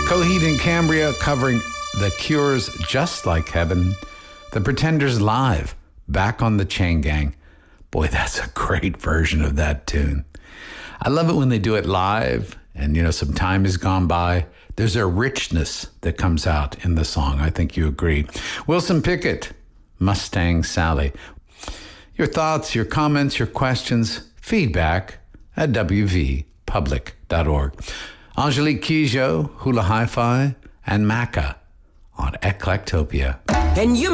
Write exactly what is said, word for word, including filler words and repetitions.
Coheed and Cambria covering The Cure's Just Like Heaven. The Pretenders live, Back on the Chain Gang. Boy, that's a great version of that tune. I love it when they do it live and, you know, some time has gone by. There's a richness that comes out in the song. I think you agree. Wilson Pickett, Mustang Sally. Your thoughts, your comments, your questions, feedback at w v public dot org. Angelique Kidjo, Hula Hi-Fi, and Macca on Eclectopia. And you